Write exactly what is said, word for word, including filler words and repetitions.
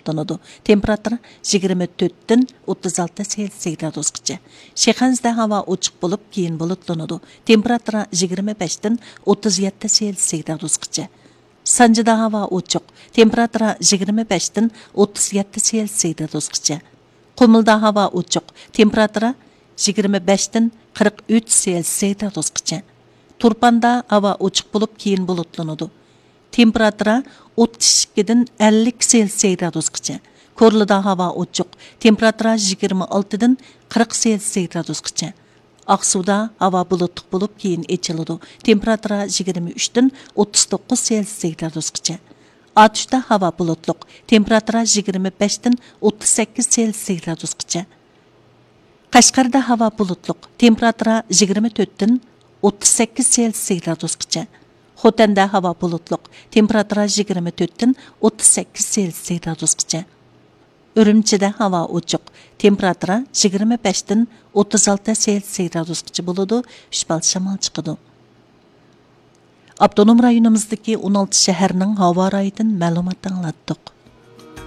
bulutlanıdı. Temperatura yigirma to'rtdan o'ttiz olti Selsiy gradusgacha. Shexanzda havo ochiq bo'lib, keyin bulutlanıdı. Temperatura yigirma beshdan o'ttiz yetti Selsiy gradusgacha. Sanjida havo ochiq. Temperatura yigirma beshdan o'ttiz yetti Selsiy gradusgacha. Qumilda havo ochiq. Temperatura yigirma beshdan qirq uch Selsiy gradusgacha. Turpanda havo ochiq bo'lib, keyin bulutlanıdı. Temperatura o'ttiz ikkidan ellik Selsiy gradusgacha. Korlida havo ochiq. Temperatura yigirma oltidan qirq Selsiy gradusgacha. Aqsuda havo bulutli bo'lib, keyin echiladi. Temperatura yigirma uchdan o'ttiz to'qqiz Selsiy gradusgacha. Atishda havo bulutli. Temperatura yigirma beshdan o'ttiz sakkiz Selsiy gradusgacha. Qashqarda havo bulutli. Temperatura yigirma to'rtdan o'ttiz sakkiz Selsiy gradusgacha. Xotanda havo bulutli. Temperatura yigirma to'rtdan o'ttiz sakkiz Selsiy gradusgacha. Ürümchida havo ochiq. Temperatura yigirma beshdan o'ttiz olti Selsiy gradusgacha bo'ladi. uch bal shamol chiqadi. Avtonom rayonimizdagi o'n olti shaharning havo rayidan ma'lumot anglatdik.